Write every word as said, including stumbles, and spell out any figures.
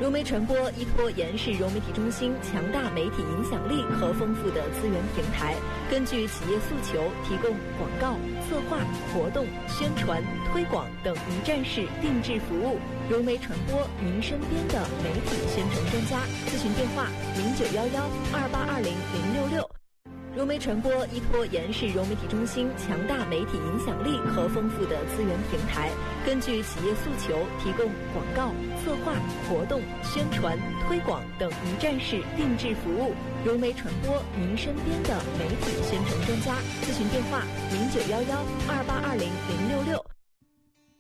融媒传播依托延世融媒体中心强大媒体影响力和丰富的资源平台，根据企业诉求，提供广告、策划、活动、宣传、推广等一站式定制服务。融媒传播，您身边的媒体宣传专家。咨询电话：零九幺幺二八二零零六六。融媒传播依托延世融媒体中心强大媒体影响力和丰富的资源平台，根据企业诉求，提供广告、策划、活动、宣传、推广等一站式定制服务。融媒传播，您身边的媒体宣传专家。咨询电话：零九幺幺二八二零零六六。